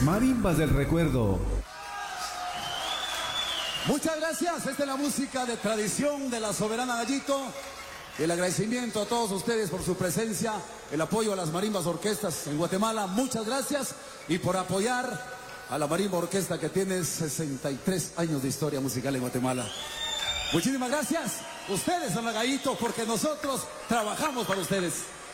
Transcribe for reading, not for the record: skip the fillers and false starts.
Marimbas del Recuerdo. Muchas gracias, esta es la música de tradición de la Soberana Gallito. El agradecimiento a todos ustedes por su presencia, el apoyo a las marimbas orquestas en Guatemala. Muchas gracias y por apoyar a la marimba orquesta que tiene 63 años de historia musical en Guatemala. Muchísimas gracias. Ustedes son la Gallito porque nosotros trabajamos para ustedes.